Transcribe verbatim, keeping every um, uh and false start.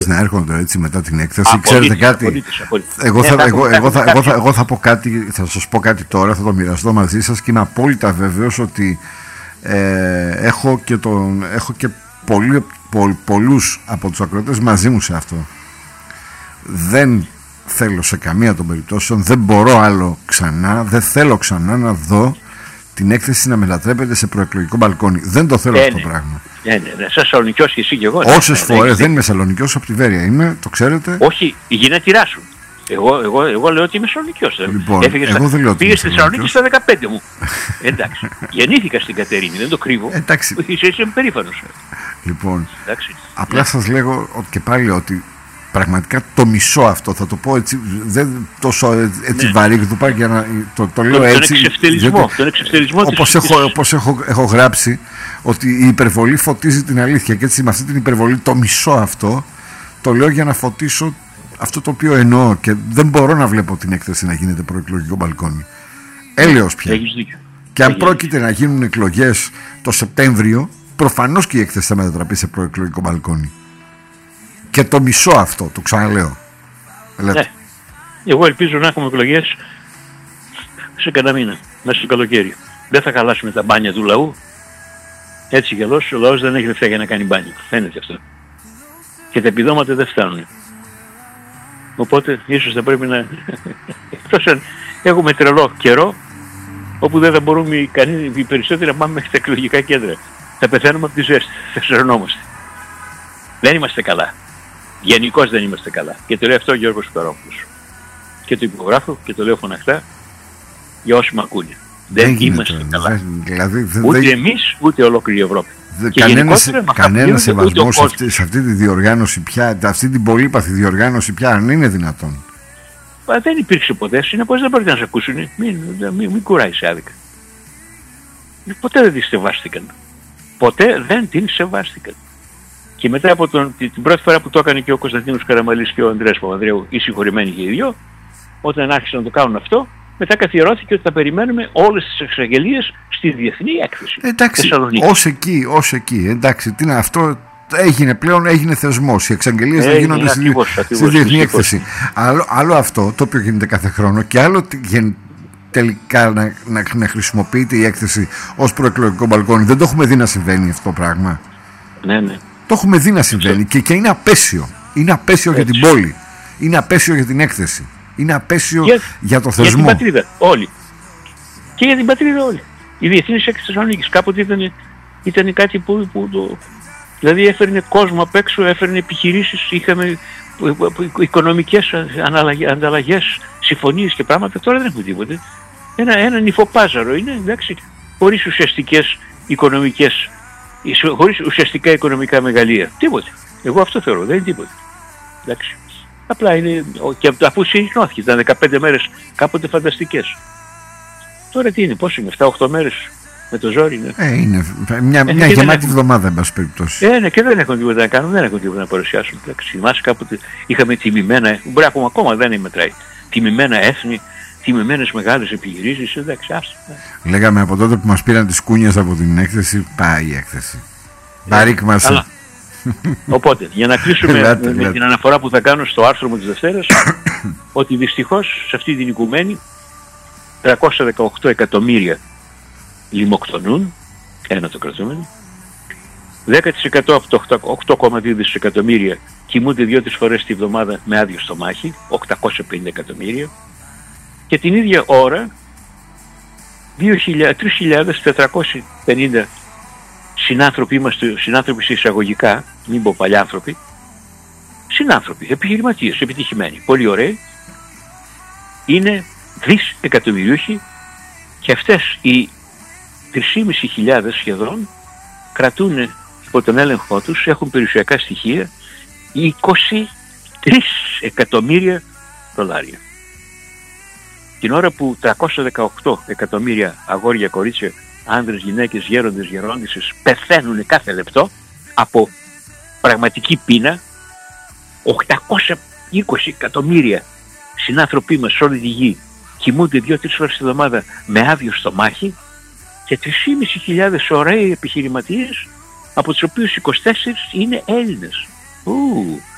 να έρχονται έτσι μετά την έκθεση. Ξέρετε κάτι, απολύτως, απολύτως. Εγώ, θα, εγώ, εγώ, θα, εγώ, θα, εγώ θα πω κάτι, θα σας πω κάτι τώρα, θα το μοιραστώ μαζί σας και είμαι απόλυτα βέβαιος ότι ε, έχω και, τον, έχω και πολλοί, πο, πολλούς από τους ακροατές μαζί μου σε αυτό. Δεν θέλω σε καμία των περιπτώσεων, δεν μπορώ άλλο ξανά, δεν θέλω ξανά να δω την έκθεση να μετατρέπεται σε προεκλογικό μπαλκόνι. Δεν το θέλω ε, αυτό το ναι. πράγμα. Ναι, ναι, ναι. Σαν Σαλονικιός και εσύ και εγώ. Όσες φορές, δεν είμαι Σαλονικιός, από τη Βέρεια είμαι, το ξέρετε. Όχι, η γενέτειρά σου. Εγώ, εγώ, εγώ λέω ότι είμαι Σαλονικιός. Λοιπόν, εγώ στα... δεν λέω ότι πήγε στη Θεσσαλονίκη στα δεκαπέντε μου. Εντάξει. Γεννήθηκα στην Κατερίνη, δεν το κρύβω. Εντάξει. Είσαι, είσαι περήφανος. Λοιπόν, εντάξει. Απλά ναι. σας λέγω και πάλι ότι πραγματικά το μισό αυτό, θα το πω έτσι, δεν τόσο έτσι ναι. βαρύγδουπα για να το, το λέω τον, έτσι. Τον εξευτελισμό, τον εξευτελισμό όπως, της, έχω, της... όπως έχω, έχω γράψει ότι η υπερβολή φωτίζει την αλήθεια και έτσι με αυτή την υπερβολή το μισό αυτό το λέω για να φωτίσω αυτό το οποίο εννοώ και δεν μπορώ να βλέπω την έκθεση να γίνεται προεκλογικό μπαλκόνι. Έλεος πια. Και αν πρόκειται να γίνουν εκλογές το Σεπτέμβριο, προφανώς και η έκθεση θα μετατραπεί σε προεκλογικό μπαλκόνι. Και το μισό αυτό, το ξαναλέω. Ναι. Εγώ ελπίζω να έχουμε εκλογές σε κανένα μήνα, μέσα στο καλοκαίρι. Δεν θα χαλάσουμε τα μπάνια του λαού. Έτσι κι αλλιώς ο λαός δεν έχει λεφτά για να κάνει μπάνιο. Φαίνεται αυτό. Και τα επιδόματα δεν φτάνουν. Οπότε ίσως θα πρέπει να... εκτός αν έχουμε τρελό καιρό, όπου δεν θα μπορούμε οι, κανεί, οι περισσότεροι να πάμε μέχρι τα εκλογικά κέντρα. Θα πεθαίνουμε από τη ζέστη. Θα σερνόμαστε. Δεν είμαστε καλά. Γενικώς δεν είμαστε καλά. Και το λέει αυτό ο Γιώργος Καρόπουλος. Και το υπογράφω και το λέω φωναχτά για όσοι με ακούνε. Δεν, δεν είμαστε γίνεται, καλά. Δεν, δηλαδή, δεν, ούτε δεν... εμείς, ούτε ολόκληρη η Ευρώπη. Κανένας κανένα σεβασμός σε αυτή, σε αυτή τη διοργάνωση πια, αυτή την πολύπαθη διοργάνωση πια, αν είναι δυνατόν. Μα δεν υπήρξε ποτέ. Συνεπώς δεν μπορείτε να σε ακούσουν. Μην, μην, μην, μην κουράζεις άδικα. Ποτέ δεν τη σεβάστηκαν. Ποτέ δεν την σεβάστηκαν. Και μετά από τον, την πρώτη φορά που το έκανε και ο Κωνσταντίνος Καραμαλής και ο Ανδρέας Παπανδρέου, οι συγχωρημένοι και οι δυο, όταν άρχισαν να το κάνουν αυτό, μετά καθιερώθηκε ότι θα περιμένουμε όλες τις εξαγγελίες στη διεθνή έκθεση. Εντάξει, ως εκεί, ως εκεί. Εντάξει, τι είναι αυτό, έγινε πλέον, έγινε θεσμός. Οι εξαγγελίες δεν γίνονται στη, ακριβώς, ακριβώς, στη διεθνή ακριβώς. έκθεση. Άλλο, άλλο αυτό, το οποίο γίνεται κάθε χρόνο, και άλλο τελικά να, να, να χρησιμοποιείται η έκθεση ως προεκλογικό μπαλκόνι. Δεν το έχουμε δει να συμβαίνει αυτό το πράγμα. Ναι, ναι. Το έχουμε δει να συμβαίνει και, και είναι απέσιο. Είναι απέσιο Έτσι. για την πόλη. Είναι απέσιο για την έκθεση. Είναι απέσιο για, για το θεσμό. Για την πατρίδα, όλοι. Και για την πατρίδα όλοι. Η διεθνής έκθεση της Θεσσαλονίκης κάποτε ήταν, ήταν κάτι που, που το... Δηλαδή έφερνε κόσμο απ' έξω, έφερνε επιχειρήσεις, είχαμε οικονομικές ανταλλαγές, συμφωνίες και πράγματα. Τώρα δεν έχουμε τίποτε. Ένα, ένα νυφοπάζαρο είναι, εντάξει, χωρίς ουσιαστικές οικονομικές, χωρίς ουσιαστικά οικονομικά μεγαλεία. Τίποτε. Εγώ αυτό θεωρώ, δεν είναι τίποτε. Εντάξει. Απλά είναι, και αφού συγχυνώθηκε, ήταν δεκαπέντε μέρες κάποτε φανταστικές. Τώρα τι είναι, πώς είναι, εφτά οκτώ μέρες με το ζόρι είναι. Ε, είναι μια, ε, μια γεμάτη εβδομάδα, εν πάση περιπτώσει. Ε, ναι, και δεν έχουν τίποτα να κάνουν, δεν έχουν τίποτα να παρουσιάσουν. Θυμάσαι κάποτε είχαμε τιμημένα, μπορεί να πούμε ακόμα, δεν είναι μετράει, τιμημένα έθνη, τιμημένες μεγάλες επιχειρήσεις, εντάξει, άστα. Λέγαμε από τότε που μας πήραν τις κούνιες από την έκθεση, πάει η έκθεση. Παρήκμασε. Οπότε, για να κλείσουμε ελάτε, με ελάτε. την αναφορά που θα κάνω στο άρθρο μου της Δευτέρας, ότι δυστυχώς σε αυτή την οικουμένη τριακόσια δεκαοκτώ εκατομμύρια λιμοκτονούν, ένα το κρατούμενο, δέκα τοις εκατό από τα οκτώ κόμμα δύο δισεκατομμύρια κοιμούνται δύο-τρεις φορές τη βδομάδα με άδειο στομάχι, οκτακόσια πενήντα εκατομμύρια, και την ίδια ώρα τρεις χιλιάδες τετρακόσιοι πενήντα συνάνθρωποι είμαστε, συνάνθρωποι σε εισαγωγικά, μην πω παλιάνθρωποι, συνάνθρωποι, επιχειρηματίες, επιτυχημένοι, πολύ ωραίοι, είναι δισεκατομμυριούχοι και αυτές οι τρεις χιλιάδες πεντακόσιοι σχεδόν κρατούν υπό τον έλεγχό τους, έχουν περιουσιακά στοιχεία είκοσι τρία εκατομμύρια δολάρια. Την ώρα που τριακόσια δεκαοκτώ εκατομμύρια αγόρια, κορίτσια, άνδρες, γυναίκες, γέροντες, γερόντισσες πεθαίνουν κάθε λεπτό από πραγματική πείνα, οκτακόσια είκοσι εκατομμύρια συνάνθρωποι μας σε όλη τη γη κοιμούνται δύο-τρεις φορές τη εβδομάδα με άδειο στομάχι και τρεις χιλιάδες πεντακόσιοι ωραίοι επιχειρηματίες, από τους οποίους είκοσι τέσσερις είναι Έλληνες. Ου,